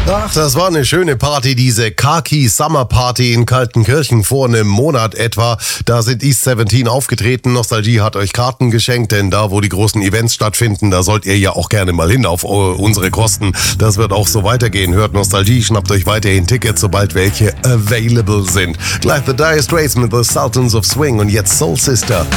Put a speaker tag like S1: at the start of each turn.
S1: Ach, das war eine schöne Party, diese Khaki Summer Party in Kaltenkirchen vor einem Monat etwa. Da sind East 17 aufgetreten. Nostalgie hat euch Karten geschenkt, denn da, wo die großen Events stattfinden, da sollt ihr ja auch gerne mal hin auf unsere Kosten. Das wird auch so weitergehen. Hört Nostalgie, schnappt euch weiterhin Tickets, sobald welche available sind. Gleich The Dire Straits mit The Sultans of Swing und jetzt Soul Sister.